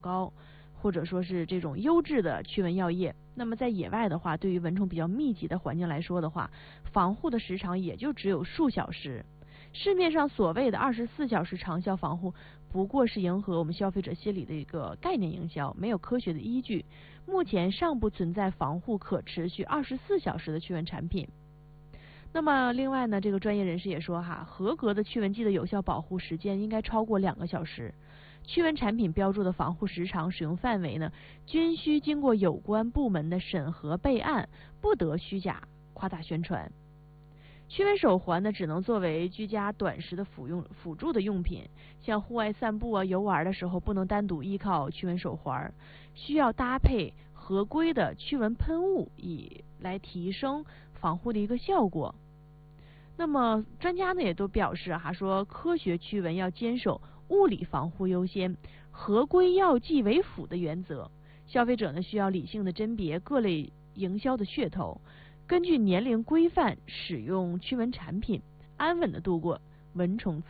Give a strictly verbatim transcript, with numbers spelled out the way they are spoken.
高，或者说是这种优质的驱蚊药液。那么在野外的话，对于蚊虫比较密集的环境来说的话，防护的时长也就只有数小时。市面上所谓的二十四小时长效防护，不过是迎合我们消费者心理的一个概念营销，没有科学的依据。目前尚不存在防护可持续二十四小时的驱蚊产品。那么另外呢，这个专业人士也说哈，合格的驱蚊剂的有效保护时间应该超过两个小时。驱蚊产品标注的防护时长、使用范围呢，均需经过有关部门的审核备案，不得虚假夸大宣传。驱蚊手环呢，只能作为居家短时的辅用辅助的用品，像户外散步啊、游玩的时候，不能单独依靠驱蚊手环，需要搭配合规的驱蚊喷雾，以来提升防护的一个效果。那么专家呢也都表示哈，说科学驱蚊要坚守物理防护优先、合规药剂为辅的原则。消费者呢需要理性的甄别各类营销的噱头，根据年龄规范使用驱蚊产品，安稳的度过蚊虫刺